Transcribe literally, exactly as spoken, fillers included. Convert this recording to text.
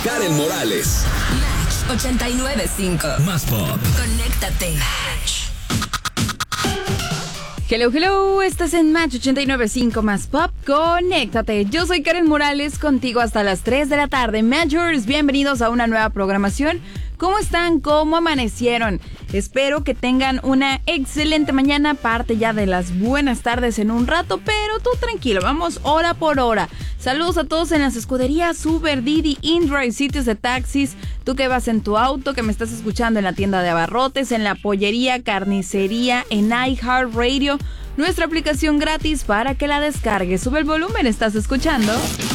Karen Morales. Match ochenta y nueve punto cinco. Más pop. Conéctate. Hello, hello, estás en Match ochenta y nueve punto cinco Más Pop, conéctate. Yo soy Karen Morales, contigo hasta las tres de la tarde. Matchers, bienvenidos a una nueva programación. ¿Cómo están? ¿Cómo amanecieron? Espero que tengan una excelente mañana, parte ya de las buenas tardes en un rato, pero tú tranquilo, vamos hora por hora. Saludos a todos en las escuderías Uber, Didi, InDrive, sitios de taxis, tú que vas en tu auto, que me estás escuchando en la tienda de abarrotes, en la pollería, carnicería, en iHeartRadio, nuestra aplicación gratis para que la descargues. Sube el volumen, estás escuchando